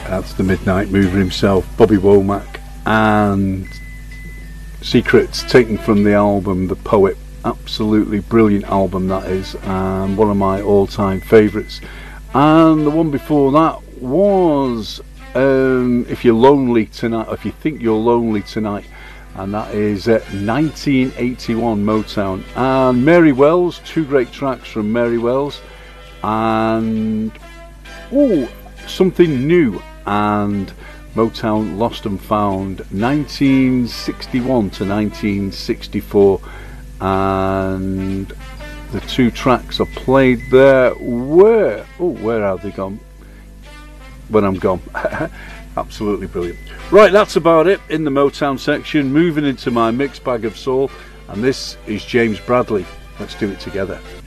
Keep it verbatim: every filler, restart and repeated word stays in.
That's the Midnight Mover himself, Bobby Womack, and Secrets, taken from the album The Poet. Absolutely brilliant album that is, and one of my all-time favourites. And the one before that was um, If You're Lonely Tonight, or If You Think You're Lonely Tonight, and that is uh, nineteen eighty-one Motown. And Mary Wells, two great tracks from Mary Wells, and oh, something new, and Motown Lost and Found, nineteen sixty-one to nineteen sixty-four, and the two tracks are played there. Where oh where have they gone when I'm gone? Absolutely brilliant. Right, that's about it in the Motown section. Moving into my mixed bag of soul, and this is James Bradley. Let's do it together.